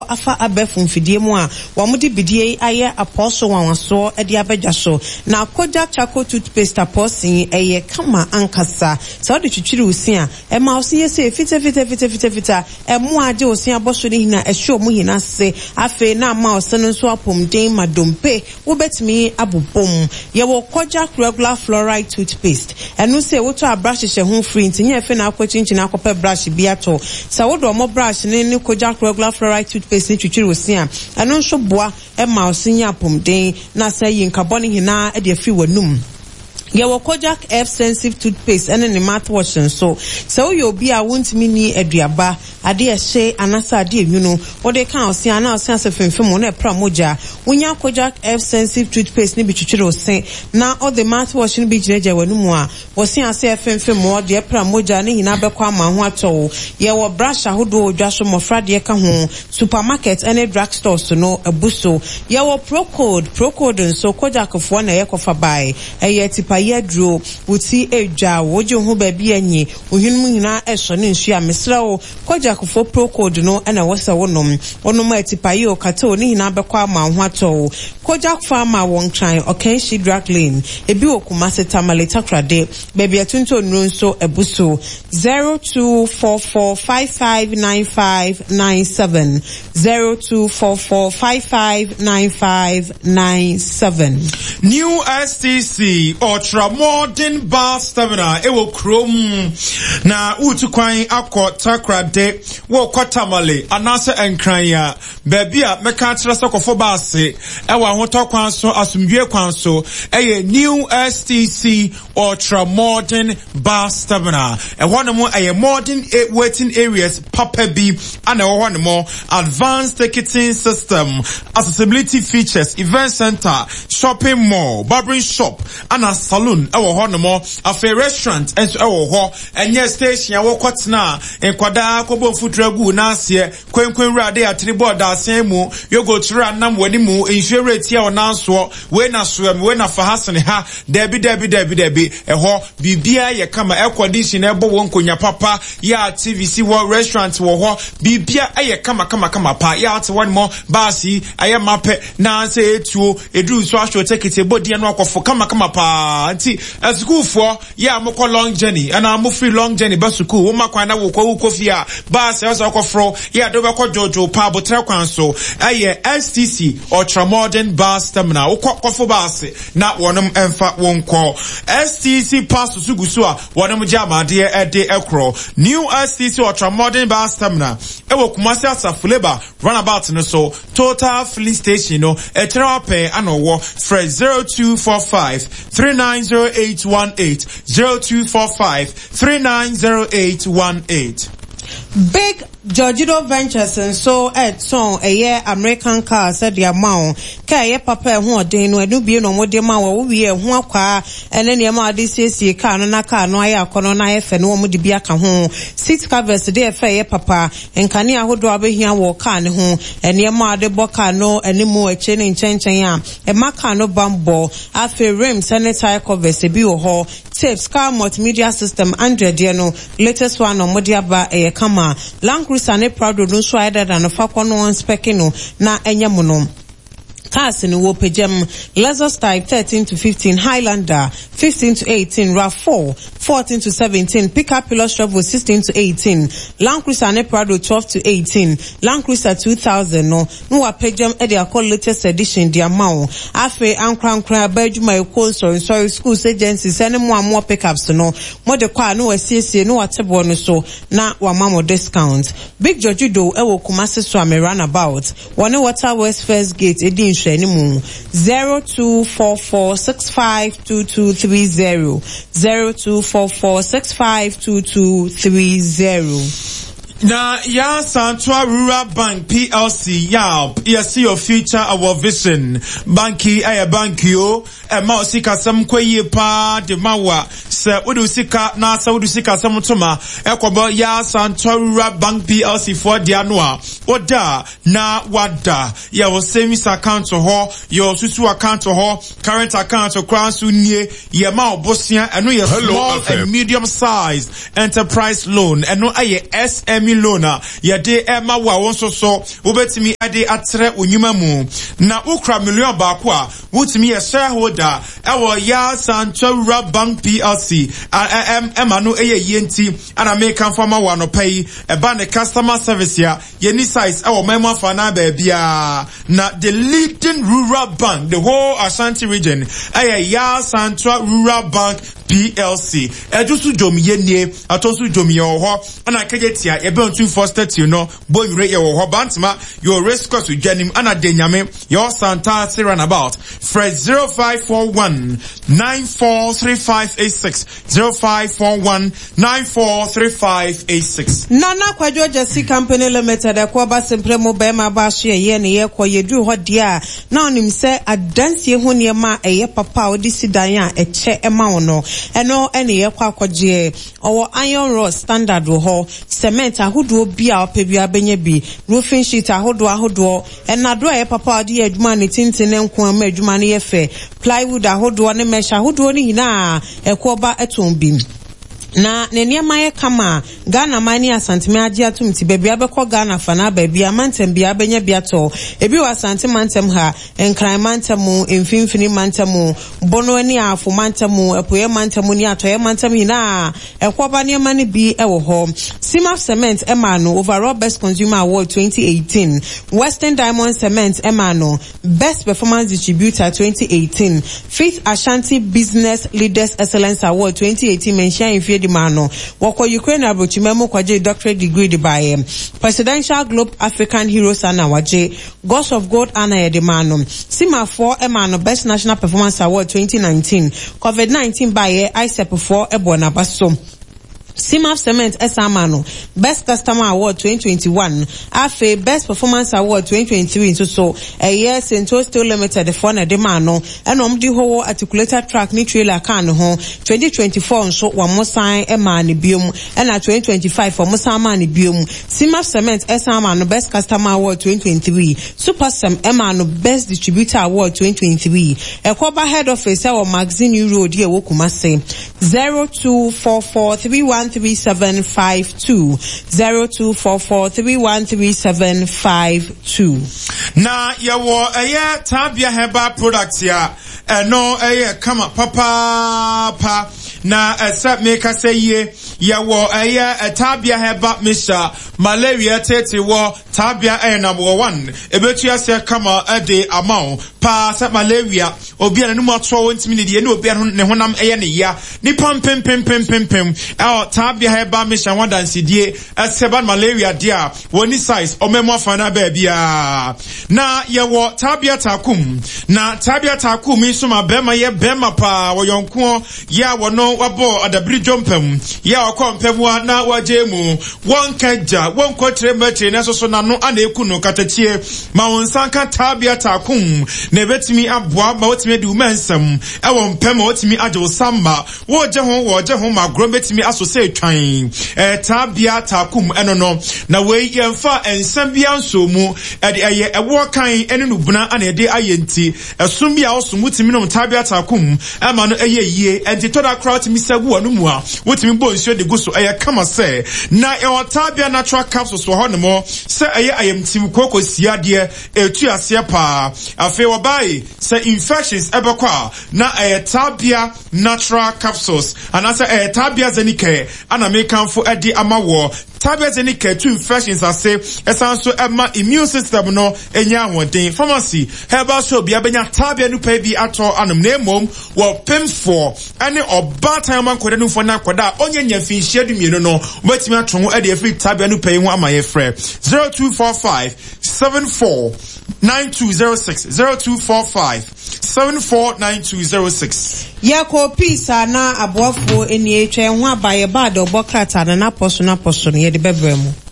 afa abefo mfidie mu a wamudi bidie aye apostle wanwaso e de abedwaso na Kojak Charcoal toothpaste aposin eye kama ankasa so de twitwiri osia e ma osin yese fita emu ade osin aboso ni hina ehwe mu hina se afe na ma osin nso apomden madompe wo betimi abobom ye wo Kojak regular fluoride toothpaste enu se wo to brush hye ho free ntinye efe na akwachinchin akope brush biato sa wo do mo brush ni Kojak regular fluoride toothpaste ni twitwiri osia enu nso boa e ma osin apomden na say yin carbon hina e de afi wanum Yawo Kojak F sensitive toothpaste and the mouthwash so you be a won't mini eduaba ade she anasa ade what they can see ana sense film on a pramoja unya Kojak F sensitive toothpaste ni bituturo sen na all the mouthwash ni bi gineja wanum a wo se ase film more de pramoja ni hina bekwa ma ho ato yawo brush ahodo odwaso mofra de ka ho supermarket and drugstore so no abuso yawo procode so Kojak fo na yekofa bai tipa yedro wuti eja woje ho ba bia nyi ohinmu hina eso ne nsu a mesrawo Kojak fo procode no na wasa wonom atipa ye okata oni hina bekwa ma ho ato Kojak farmer won try Okenshi drug lane ebi okumase tamale takrade baby atunto nro nso ebuso 0244559597 0244559597 New STC Ultra Modern Bar Stamina ewo krom na utukwan akọ takrade wo kwatamale anase enkranya baby a meka trasa kofo baase ewa hoto kwan so asumdwe kwan so eye New STC Ultra Modern Bar Stamina ehonomo eye modern waiting areas papa bi ana ehonomo advanced ticketing system accessibility features event center shopping mall barbering shop ana saloon ewo honomo afa restaurant enso ewo ho enye station ewo kwatena enkwada kobo futragu na ase kwenkwen rade atribord ase mu yogurt ranam wani mu insurance ya onanso we na soem we na fahasene ha debi eho bibia ye kama air condition ebo wonkonya papa ya TVC wo restaurant wo ho bibia ye kama pa ya ate one more basi aye mape na se etuo edu so ahwo ticket ebodi no akofo kama pa anti school for ya moko long journey and am free long journey ba school wo makwan na wo kofi a basi so akofro ya do be ko jojo pa botre kwan so aye STC Ultra Modern Bar Stamina wo kofo basi na wonom emfa wonko STC pass sugusu a wonom jamade ede ekro New STC Ultra Modern Bar Stamina ewo kumasi asafuleba runabout no so total filling station no eterape anowo fresh 0245390818 0245390818 Big Georgido Ventures and so at song a year American car said the amount kaya papa ho den no enu bie no mode ma wo wie ho akwa ene ne ma de siesie car no na car no aye akono na efe no mo de bia ka ho seat covers de efe ye papa enkane ahodo abehia wo car ne ho ene ma de bo car no ene mu eche ne nchenchen a e ma car no bambo afe rim sanitary covers e bi wo ho tapes car multimedia system 100 no latest one no mode aba e kama Land Cruiser ne Prado no so either than fa kono specking no na enyamono cars in Wopejem Lexus type 13 to 15 Highlander 15 to 18 RAV4 14 to 17 Pickup Pilot Travel 16 to 18 Land Cruiser ne Prado 12 to 18 Land Cruiser 2000 no Wapejem e dey call latest edition the amount afe ankran badjuma e call sorry schools agencies any more pickups no mo de kwa no asiesie no watebo no so na wamamo discount Big Georgido e wo Kumasi so am about one Water West First Gate edin shenimu 0244652230 0244652230 Na ya Santua Rural Bank PLC ya see your future our vision banki aya bankio e ma osika sam kwaye pa de mawa se wudu sika na sa wudu sika sam toma e kobo ya Santua Rural Bank PLC for dia no a oda na wada ya wo savings account ho your susu account ho current account kran so nie ye ma obosia eno ye small and medium size enterprise loan eno aye SM SME loan yɛde ɛma wo a wo nso so wobɛtumi ade atre onyuma mu na ukra million baako a wotumi yɛ shareholder ɛwɔ Santua Bank PLC ɛma no ɛyɛ yenti ana meka fama wa no pay ɛba ne customer service ya yɛni size ɛwɔ memo afa na baabia na the leading rural bank the whole Ashanti region ɛyɛ Santua Rural Bank PLC edusu jomiye nie atosu jomiye ho ana kejetia ebe ontu foster you know boy re ye ho bantma your risk cost ujanim ana denyame your Santa run about Fred 0541 943586 0541 943586 Nana Kwadwo Jesse Company Limited akwaba simple mo be ma ba so ye ne ye kɔ yedu ho dia na onim se adansie ho ne ma eye papa odi sidan a eche ema wo no eno ene ye kwa akɔgye owo iron rod standard wo ho cement ahodo bi a opebia benye bi roofing sheet ahodo enado ye papa odi adwuma ne tintine nko ama adwuma ne ye fe plywood ahodo ne mesh ahodo ne hina ekoba etombi na neniema ye kama Ghana mani asantime agye atum ti baabi abekɔ Ghana fana baabi amantem bia benya biato ebi wa asante mantem ha enkran mantem emfimfini mantem bono ani afo mantem epoye mantem ni atoye mantem hina ekwoba niema ne bi ewo ho Simaf Cement emano overall best consumer award 2018 Western Diamond Cement emano best performance distributor 2018 Fifth Ashanti Business Leaders Excellence Award 2018 mention in Mano wako Ukraine abrochimemo kwaje doctorate degree di baye Presidential Globe African Heroes ana waje Ghost of God ana yedemano Sima 4 emano Best National Performance Award 2019 COVID-19 baye ICEP 4 ebona baso Simaf Cement Esamano Best Customer Award 2021 Afe Best Performance Award 2023 so a year Cento Steel Limited for na demano enom di ho articulator track ni trailer kan ho 2024 so wa mo sign ema ne biom na 2025 for mo sama ne biom Simaf Cement Esamano Best Customer Award 2023 Super Sem Emano Best Distributor Award 2023 Ekoba Head Office or Magazine Road ye wo Kumase 0244313752 0244313752 na yawo eye tabia heba products ya no eye kama papa na accept make say ye yawo eye tabia heba misha malaria tete wo tabia number 1 ebetu ase kama ade amount pa set malaria obi anu matwo wonti mi ne obi anu ne honam eye ne ya ni pam pem tabia heba misha wadansidie aseba malaria dia woni size omemo afana baabia na yawo tabia takum na tabia takum isuma bema ye bema pa wo yonko ya wono wabo adabri jompem ya wakompemwa na wajemu wonkaja wonkotre metre na soso na no ana ekunu katachie ma wonsanka tabia takum na betimi aboa ma wotimi di umensem ewo mpem wotimi ajo samba woje ho ma gro betimi asose twan tabia takum enono na we yemfa ensem bia nso mu eye ewo kan ene no buna ana ede ayenti esum bia osomu timi no tabia takum ama no eye yie enti toda crowd mi sagu anu mu a wotimi bo nsuo de guso eye kama se na e tabia natural capsules wo ho mo se eye ayemtim koko siade etu ase pa afi wo bai se infections ebekwa na tabia natural capsules anasa tabia zenike ana mekanfo edi amawo tabia zenike to infections ase esanso ema immune system no enya ahoden pharmacy herbal shop bia benya tabia no pa bi ato anum na emom wo pemfo ane obatan man koda no fo na koda onyanya finhia dumienu no obetimi ato ho ade afi tabia no pa ho amaye frɛ 0245 74 9206 0245 749206 Yako pisa na abuafo eni etwe ho abaye ba de obokrata na poso ye de bebremu